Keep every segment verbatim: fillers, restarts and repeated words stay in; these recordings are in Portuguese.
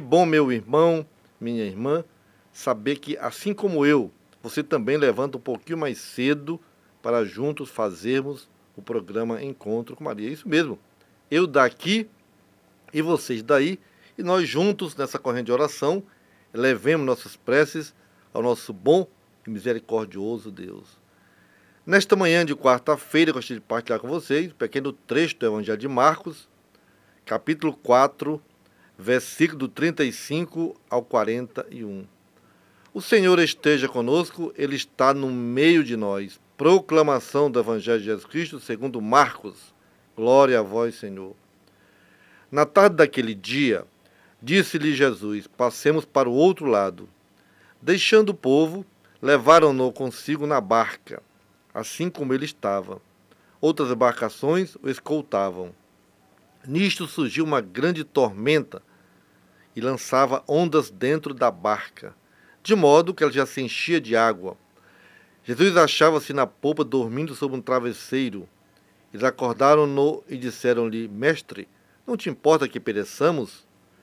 bom, meu irmão, minha irmã, saber que, assim como eu, você também levanta um pouquinho mais cedo para juntos fazermos o programa Encontro com Maria. Isso mesmo. Eu daqui e vocês daí, e nós juntos nessa corrente de oração, levemos nossas preces ao nosso bom e misericordioso Deus. Nesta manhã de quarta-feira, eu gostaria de partilhar com vocês um pequeno trecho do Evangelho de Marcos, capítulo quatro, versículo do trinta e cinco ao quarenta e um. O Senhor esteja conosco, Ele está no meio de nós. Proclamação do Evangelho de Jesus Cristo segundo Marcos. Glória a vós, Senhor. Na tarde daquele dia, disse-lhe Jesus, passemos para o outro lado. Deixando o povo, levaram-no consigo na barca, assim como ele estava. Outras embarcações o escoltavam. Nisto surgiu uma grande tormenta e lançava ondas dentro da barca, de modo que ela já se enchia de água. Jesus achava-se na polpa dormindo sobre um travesseiro. Eles acordaram-no e disseram-lhe, Mestre, não te importa que pereçamos?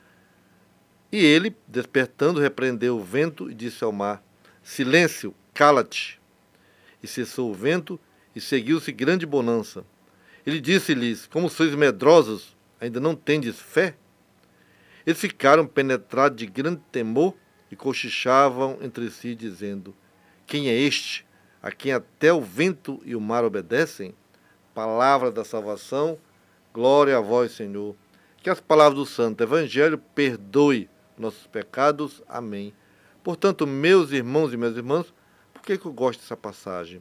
E ele, despertando, repreendeu o vento e disse ao mar, Silêncio, cala-te. E cessou o vento e seguiu-se grande bonança. Ele disse-lhes, como sois medrosos, ainda não tendes fé? Eles ficaram penetrados de grande temor e cochichavam entre si, dizendo, Quem é este, a quem até o vento e o mar obedecem? Palavra da salvação, glória a vós, Senhor. Que as palavras do Santo Evangelho perdoe nossos pecados. Amém. Portanto, meus irmãos e minhas irmãs, por que que eu gosto dessa passagem?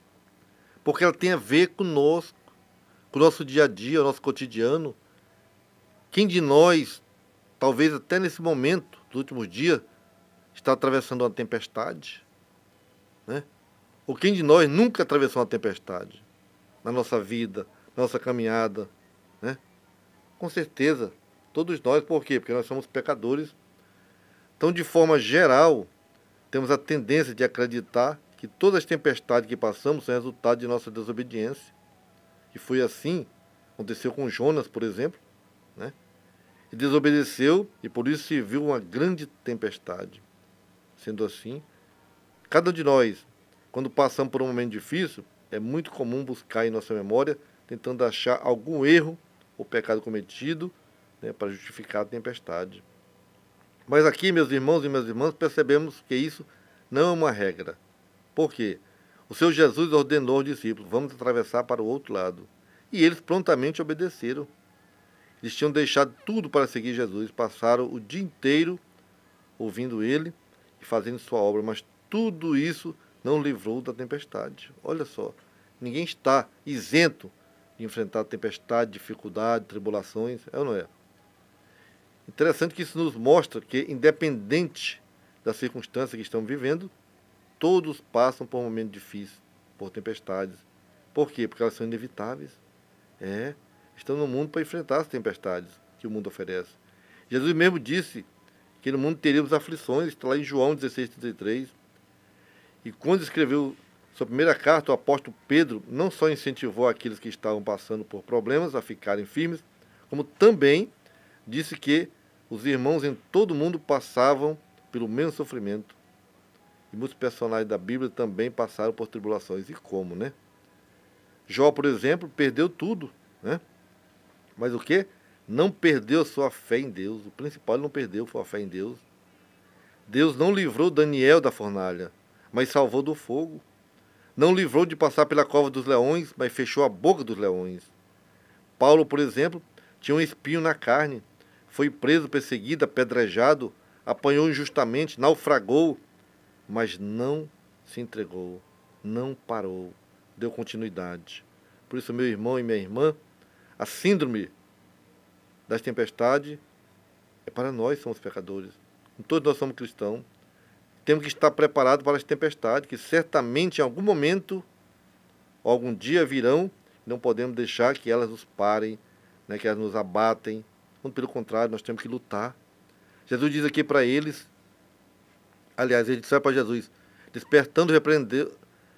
Porque ela tem a ver conosco, com o nosso dia a dia, o nosso cotidiano. Quem de nós, talvez até nesse momento, nos últimos dias, está atravessando uma tempestade? Né? Ou quem de nós nunca atravessou uma tempestade? Na nossa vida, na nossa caminhada, né? Com certeza, todos nós, por quê? Porque nós somos pecadores. Então, de forma geral, temos a tendência de acreditar que todas as tempestades que passamos são resultado de nossa desobediência. E foi assim, aconteceu com Jonas, por exemplo, né? Ele desobedeceu e por isso se viu uma grande tempestade. Sendo assim, cada um de nós, quando passamos por um momento difícil, é muito comum buscar em nossa memória, tentando achar algum erro ou pecado cometido, né, para justificar a tempestade. Mas aqui, meus irmãos e minhas irmãs, percebemos que isso não é uma regra. Por quê? O Senhor Jesus ordenou aos discípulos, vamos atravessar para o outro lado. E eles prontamente obedeceram. Eles tinham deixado tudo para seguir Jesus, passaram o dia inteiro ouvindo Ele e fazendo sua obra, mas tudo isso não livrou da tempestade. Olha só, ninguém está isento de enfrentar tempestade, dificuldade, tribulações, é ou não é? Interessante que isso nos mostra que, independente da circunstância que estamos vivendo, todos passam por um momento difícil, por tempestades. Por quê? Porque elas são inevitáveis. É, estamos no mundo para enfrentar as tempestades que o mundo oferece. Jesus mesmo disse que no mundo teríamos aflições, está lá em João dezesseis, trinta e três. E quando escreveu sua primeira carta, o apóstolo Pedro não só incentivou aqueles que estavam passando por problemas a ficarem firmes, como também disse que os irmãos em todo o mundo passavam pelo mesmo sofrimento. E muitos personagens da Bíblia também passaram por tribulações. E como, né? Jó, por exemplo, perdeu tudo, né? Mas o quê? Não perdeu sua fé em Deus. O principal ele não perdeu foi a fé em Deus. Deus não livrou Daniel da fornalha, mas salvou do fogo. Não livrou de passar pela cova dos leões, mas fechou a boca dos leões. Paulo, por exemplo, tinha um espinho na carne. Foi preso, perseguido, apedrejado, apanhou injustamente, naufragou, mas não se entregou, não parou, deu continuidade. Por isso, meu irmão e minha irmã, a síndrome das tempestades é para nós, somos pecadores. Todos nós somos cristãos. Temos que estar preparados para as tempestades, que certamente em algum momento, ou algum dia virão, não podemos deixar que elas nos parem, né, que elas nos abatem. Muito pelo contrário, nós temos que lutar. Jesus diz aqui para eles, aliás, ele disse para Jesus, despertando, repreendeu,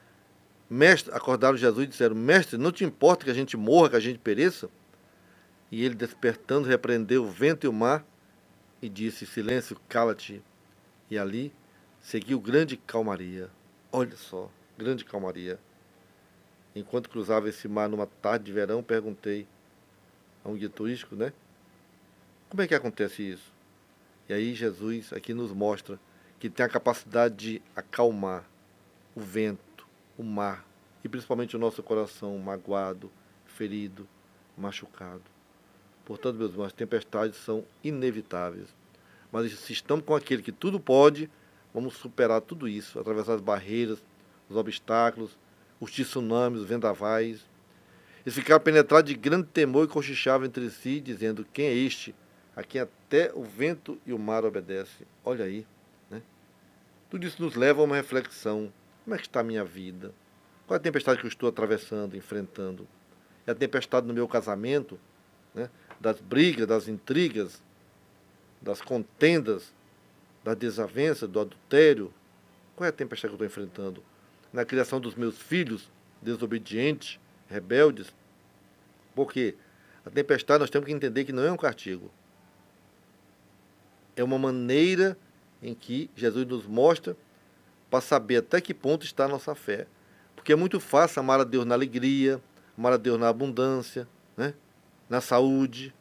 mestre, acordaram Jesus e disseram, mestre, não te importa que a gente morra, que a gente pereça? E ele, despertando, repreendeu o vento e o mar, e disse: silêncio, cala-te. E ali seguiu grande calmaria. Olha só, grande calmaria. Enquanto cruzava esse mar numa tarde de verão, perguntei a um guia turístico, né? Como é que acontece isso? E aí Jesus aqui nos mostra que tem a capacidade de acalmar o vento, o mar, e principalmente o nosso coração magoado, ferido, machucado. Portanto, meus irmãos, as tempestades são inevitáveis. Mas se estamos com aquele que tudo pode, vamos superar tudo isso, atravessar as barreiras, os obstáculos, os tsunamis, os vendavais. Eles ficaram penetrados de grande temor e cochichavam entre si, dizendo: quem é este, a quem até o vento e o mar obedecem? Olha aí, né? Tudo isso nos leva a uma reflexão. Como é que está a minha vida? Qual é a tempestade que eu estou atravessando, enfrentando? É a tempestade no meu casamento, né? Das brigas, das intrigas, das contendas, da desavença, do adultério? Qual é a tempestade que eu estou enfrentando? Na criação dos meus filhos, desobedientes, rebeldes? Porque a tempestade nós temos que entender que não é um castigo. É uma maneira em que Jesus nos mostra para saber até que ponto está a nossa fé. Porque é muito fácil amar a Deus na alegria, amar a Deus na abundância, né? Na saúde.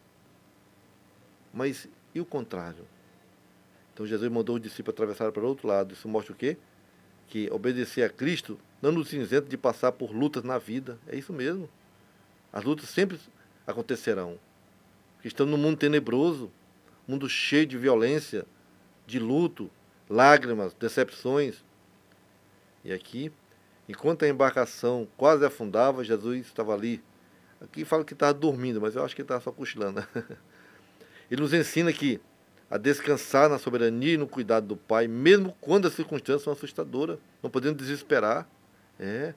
Mas e o contrário? Então Jesus mandou os discípulos atravessar para o outro lado. Isso mostra o quê? Que obedecer a Cristo não nos isenta de passar por lutas na vida. É isso mesmo. As lutas sempre acontecerão. Porque estamos num mundo tenebroso, mundo cheio de violência, de luto, lágrimas, decepções. E aqui, enquanto a embarcação quase afundava, Jesus estava ali. Aqui fala que estava dormindo, mas eu acho que ele estava só cochilando. Ele nos ensina que a descansar na soberania e no cuidado do Pai, mesmo quando as circunstâncias são assustadoras. Não podemos desesperar. É.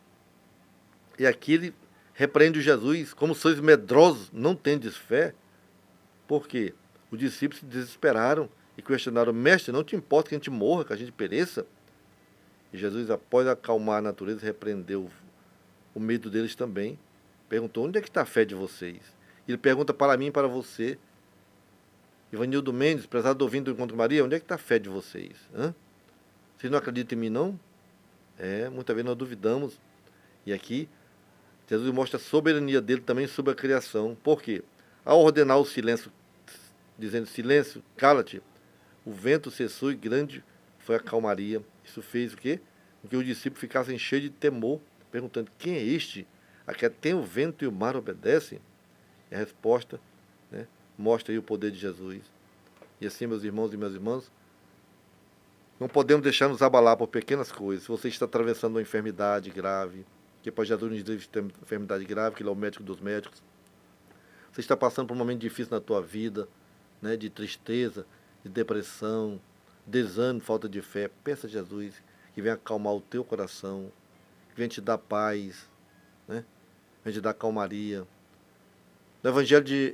E aqui ele repreende Jesus: como sois medrosos, não tendes fé. Por quê? Os discípulos se desesperaram e questionaram: mestre, não te importa que a gente morra, que a gente pereça? E Jesus, após acalmar a natureza, repreendeu o medo deles também. Perguntou: onde é que está a fé de vocês? Ele pergunta para mim e para você: Ivanildo Mendes, prezado ouvindo do Encontro Maria, onde é que está a fé de vocês? Hã? Vocês não acreditam em mim, não? É, muitas vezes nós duvidamos. E aqui, Jesus mostra a soberania dele também sobre a criação. Por quê? Ao ordenar o silêncio, dizendo: silêncio, cala-te, o vento cessou e grande foi a calmaria. Isso fez o quê? Com que os discípulos ficassem cheios de temor, perguntando: quem é este a quem até o vento e o mar obedecem? E a resposta, né, mostra aí o poder de Jesus. E assim, meus irmãos e minhas irmãs, não podemos deixar nos abalar por pequenas coisas. Se você está atravessando uma enfermidade grave, que para Jesus nos livre de ter enfermidade grave, que ele é o médico dos médicos. Você está passando por um momento difícil na tua vida, né, de tristeza, de depressão, desânimo, falta de fé. Peça a Jesus que venha acalmar o teu coração, que venha te dar paz, né, venha te dar calmaria. No Evangelho de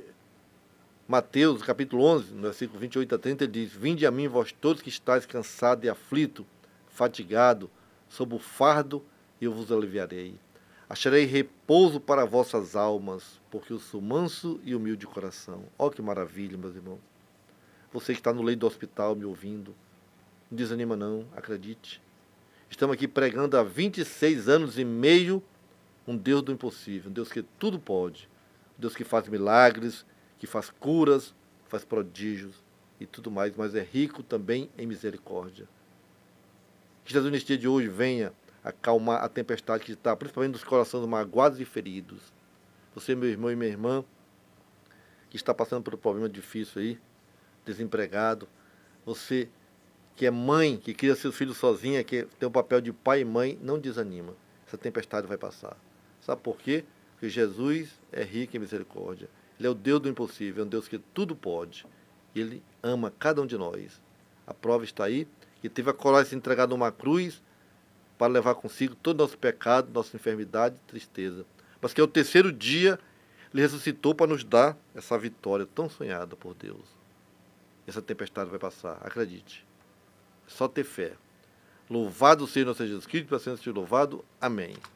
Mateus, capítulo onze, no versículo vinte e oito a trinta, ele diz: vinde a mim, vós todos que estáis cansados e aflitos, fatigados, sob o fardo, e eu vos aliviarei. Acharei repouso para vossas almas, porque eu sou manso e humilde de coração. Olha que maravilha, meus irmãos. Você que está no leito do hospital me ouvindo, não desanima não, acredite. Estamos aqui pregando há vinte e seis anos e meio um Deus do impossível, um Deus que tudo pode, um Deus que faz milagres, que faz curas, faz prodígios e tudo mais, mas é rico também em misericórdia. Que Jesus neste dia de hoje venha acalmar a tempestade que está, principalmente nos corações magoados e feridos. Você, meu irmão e minha irmã, que está passando por um problema difícil aí, desempregado. Você que é mãe, que cria seus filhos sozinha, que tem o papel de pai e mãe, não desanima. Essa tempestade vai passar. Sabe por quê? Porque Jesus é rico em misericórdia. Ele é o Deus do impossível, é um Deus que tudo pode. Ele ama cada um de nós. A prova está aí, que teve a coragem de se entregar numa cruz para levar consigo todo o nosso pecado, nossa enfermidade e tristeza. Mas que ao terceiro dia, ele ressuscitou para nos dar essa vitória tão sonhada por Deus. Essa tempestade vai passar, acredite. É só ter fé. Louvado seja nosso Jesus Cristo, para sempre seja louvado. Amém.